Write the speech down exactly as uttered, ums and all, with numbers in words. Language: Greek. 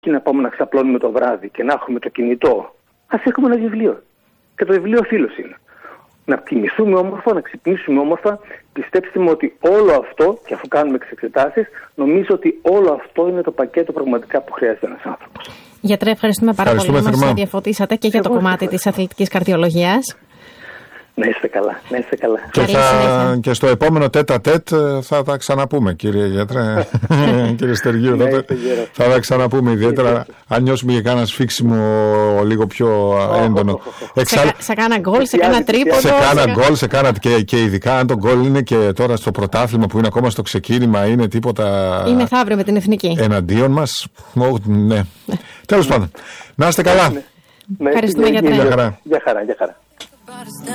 και να πάμε να ξαπλώνουμε το βράδυ και να έχουμε το κινητό, ας έχουμε ένα βιβλίο. Και το βιβλίο φίλος είναι. Να κοιμηθούμε όμορφα, να ξυπνήσουμε όμορφα. Πιστέψτε με ότι όλο αυτό, και αφού κάνουμε εξετάσεις, νομίζω ότι όλο αυτό είναι το πακέτο πραγματικά που χρειάζεται ένας άνθρωπος. Γιατρέ, ευχαριστούμε πάρα ευχαριστούμε πολύ. θερμά. Μας διαφωτίσατε και για το κομμάτι της αθλητικής καρδιολογίας. Να είστε καλά, να είστε καλά. Και, θα, και στο επόμενο τέτα τέτ θα τα ξαναπούμε, κύριε γιατρέ. Κύριε Στεργίου, Ναι, τότε θα τα ξαναπούμε. Ιδιαίτερα αν νιώσουμε για κάνα σφίξιμο λίγο πιο έντονο. Εξα... Σε, σε κάνα γκολ, σε κάνα τρίποντο. Σε κάνα γκολ, σε κάνα και, και ειδικά αν το γκολ είναι και τώρα στο πρωτάθλημα που είναι ακόμα στο ξεκίνημα, είναι τίποτα. Ή μεθαύριο με την εθνική. Εναντίον μας. Ναι. Τέλος πάντων. Να είστε καλά. Ευχαριστούμε, γιατρέ. Για χαρά, για χαρά.